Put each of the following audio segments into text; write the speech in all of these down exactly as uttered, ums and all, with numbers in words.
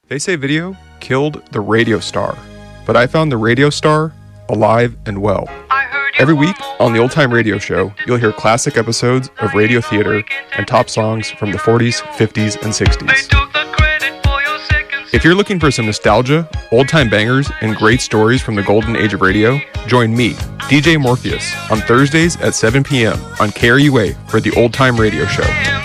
They say video killed the radio star, but I found the radio star alive and well. Every week on the Old Time Radio Show, you'll hear classic episodes of radio theater and top songs from the forties, fifties, and sixties. If you're looking for some nostalgia, old-time bangers, and great stories from the golden age of radio, join me, D J Morpheus, on Thursdays at seven p.m. on K R U A for the Old Time Radio Show.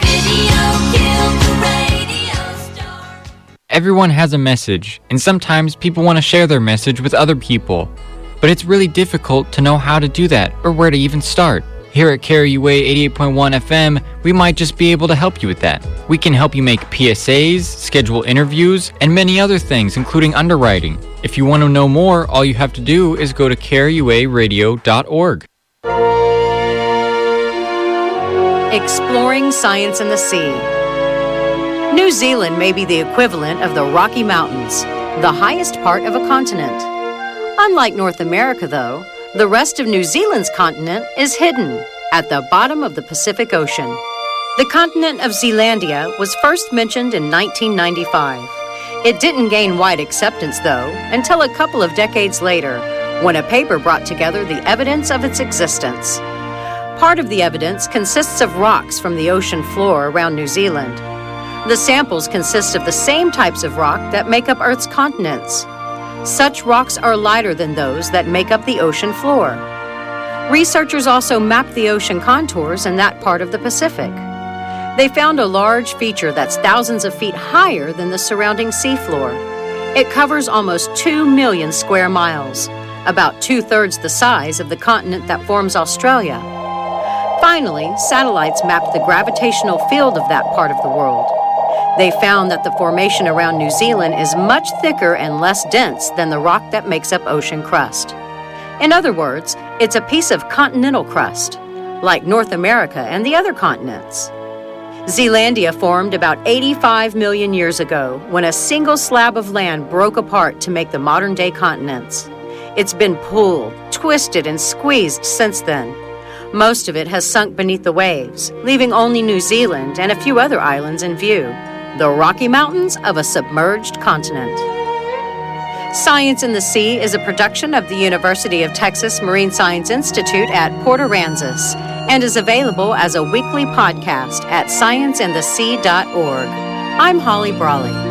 Everyone has a message, and sometimes people want to share their message with other people. But it's really difficult to know how to do that or where to even start. Here at K R U A eighty-eight point one F M, we might just be able to help you with that. We can help you make P S As, schedule interviews, and many other things, including underwriting. If you want to know more, all you have to do is go to K R U A radio dot org. Exploring science in the sea. New Zealand may be the equivalent of the Rocky Mountains, the highest part of a continent. Unlike North America, though, the rest of New Zealand's continent is hidden at the bottom of the Pacific Ocean. The continent of Zealandia was first mentioned in nineteen ninety-five. It didn't gain wide acceptance, though, until a couple of decades later, when a paper brought together the evidence of its existence. Part of the evidence consists of rocks from the ocean floor around New Zealand. The samples consist of the same types of rock that make up Earth's continents. Such rocks are lighter than those that make up the ocean floor. Researchers also mapped the ocean contours in that part of the Pacific. They found a large feature that's thousands of feet higher than the surrounding seafloor. It covers almost two million square miles, about two-thirds the size of the continent that forms Australia. Finally, satellites mapped the gravitational field of that part of the world. They found that the formation around New Zealand is much thicker and less dense than the rock that makes up ocean crust. In other words, it's a piece of continental crust, like North America and the other continents. Zealandia formed about eighty-five million years ago when a single slab of land broke apart to make the modern-day continents. It's been pulled, twisted, and squeezed since then. Most of it has sunk beneath the waves, leaving only New Zealand and a few other islands in view. The Rocky Mountains of a submerged continent. Science in the Sea is a production of the University of Texas Marine Science Institute at Port Aransas and is available as a weekly podcast at science in the sea dot org. I'm Holly Brawley.